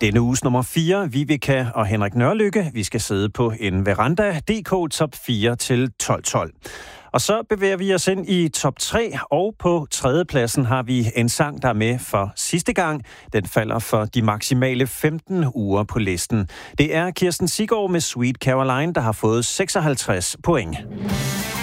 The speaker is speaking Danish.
Denne uges nummer 4, Vibeke og Henrik Nørlykke. Vi skal sidde på en veranda. DK top 4 til 12. Og så bevæger vi os ind i top 3, og på 3. pladsen har vi en sang, der er med for sidste gang. Den falder for de maksimale 15 uger på listen. Det er Kirsten Siggaard med Sweet Caroline, der har fået 56 point.